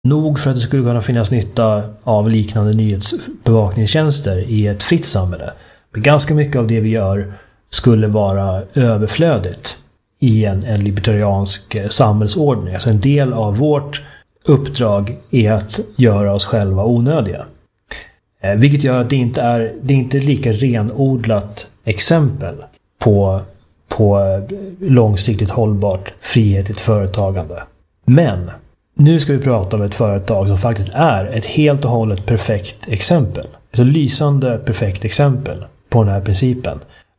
nog för att det skulle kunna finnas nytta av liknande nyhetsbevakningstjänster i ett fritt samhälle. Men ganska mycket av det vi gör skulle vara överflödigt i en libertariansk samhällsordning. Alltså en del av vårt uppdrag är att göra oss själva onödiga. Vilket gör att det inte är ett lika renodlat exempel på långsiktigt hållbart frihetligt företagande. Men nu ska vi prata om ett företag som faktiskt är ett helt och hållet perfekt exempel. Ett så lysande perfekt exempel på den här principen.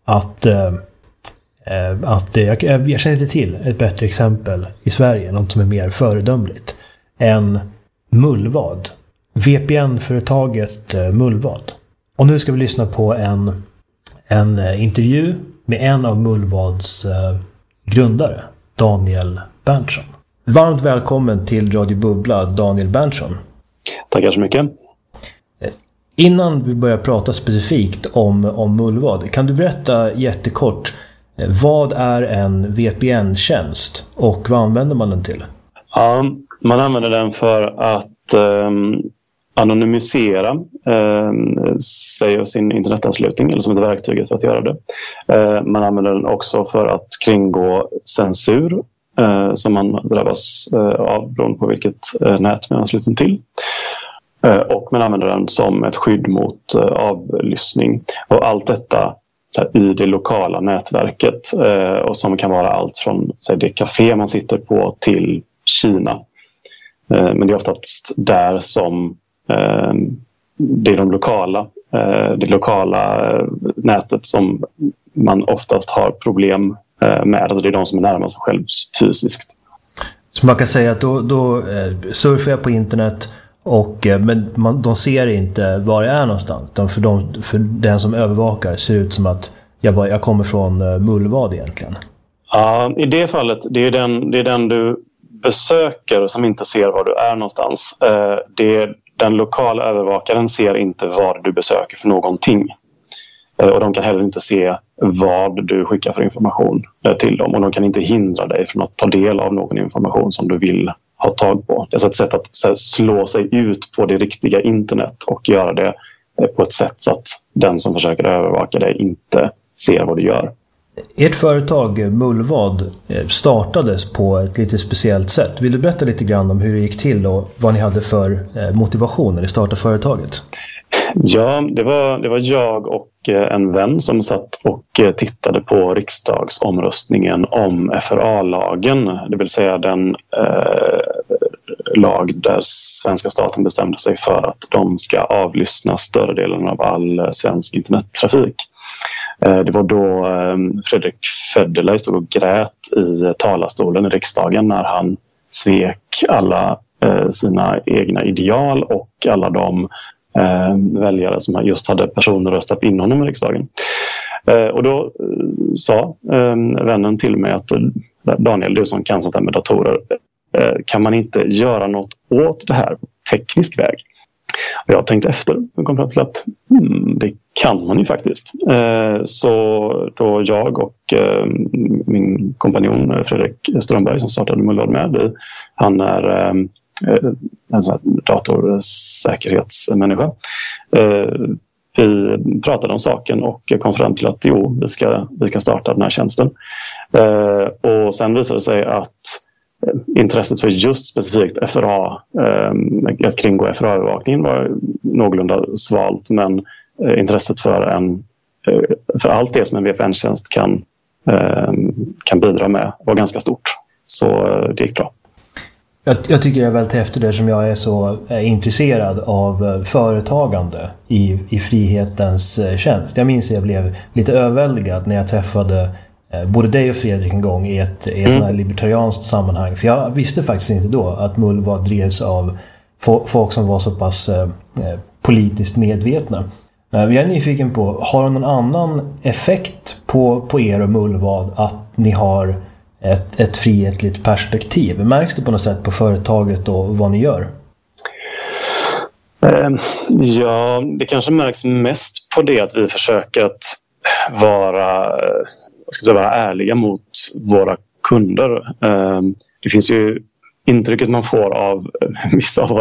Jag känner inte till ett bättre exempel i Sverige, något som är mer föredömligt än Mullvad. VPN-företaget Mullvad. Och nu ska vi lyssna på en intervju med en av Mullvads grundare, Daniel Berntsson. Varmt välkommen till Radio Bubbla, Daniel Berntsson. Tackar så mycket. Innan vi börjar prata specifikt om Mullvad, kan du berätta jättekort, vad är en VPN-tjänst och vad använder man den till? Ja, man använder den för att anonymisera sig och sin internetanslutning, eller som ett verktyg för att göra det. Man använder den också för att kringgå censur som man drabbas av beroende på vilket nät man är ansluten till. Och man använder den som ett skydd mot avlyssning. Och allt detta i det lokala nätverket, och som kan vara allt från det café man sitter på till Kina. Men det är oftast där som det är det lokala nätet som man oftast har problem med. Alltså det är de som är närmast sig själv fysiskt. Så man kan säga att då surfar jag på internet men de ser inte var jag är någonstans. För den som övervakar ser ut som att jag kommer från Mullvad egentligen. Ja, i det fallet, det är den du besöker som inte ser var du är någonstans. Den lokala övervakaren ser inte vad du besöker för någonting. Och de kan heller inte se vad du skickar för information till dem. Och de kan inte hindra dig från att ta del av någon information som du vill ha tag på. Det är alltså ett sätt att slå sig ut på det riktiga internet och göra det på ett sätt så att den som försöker övervaka dig inte ser vad du gör. Ert företag Mullvad startades på ett lite speciellt sätt. Vill du berätta lite grann om hur det gick till och vad ni hade för motivation när ni startade företaget? Ja, det var jag och en vän som satt och tittade på riksdagsomröstningen om FRA-lagen. Det vill säga den lag där svenska staten bestämde sig för att de ska avlyssna större delen av all svensk internettrafik. Det var då Fredrik Federley stod och grät i talarstolen i riksdagen när han svek alla sina egna ideal och alla de väljare som just hade personröstat in honom i riksdagen. Och då sa vännen till mig att Daniel, du som kan sånt här med datorer, kan man inte göra något åt det här på teknisk väg? Och jag tänkte efter och kom fram till att det kan man ju faktiskt. Så då jag och min kompanjon Fredrik Strömberg som startade Mullvad med, han är en sån här datorsäkerhetsmänniska. Vi pratade om saken och kom fram till att vi ska starta den här tjänsten. Och sen visade det sig att intresset för just specifikt FRA, att kringgå FRA-övervakningen var någorlunda svalt, men intresset för allt det som en VPN-tjänst kan bidra med var ganska stort. Så det gick bra. Jag tycker det är väldigt häftigt eftersom jag är så intresserad av företagande i frihetens tjänst. Jag minns att jag blev lite överväldigad när jag träffade både dig och Fredrik en gång i ett sån här libertarianskt sammanhang. För jag visste faktiskt inte då att Mullvad drevs av folk som var så pass politiskt medvetna. Jag är nyfiken på, har det någon annan effekt på er och Mullvad att ni har ett frihetligt perspektiv? Märks det på något sätt på företaget och vad ni gör? Ja, det kanske märks mest på det att vi försöker att vara ärliga mot våra kunder. Det finns ju intrycket man får av vissa av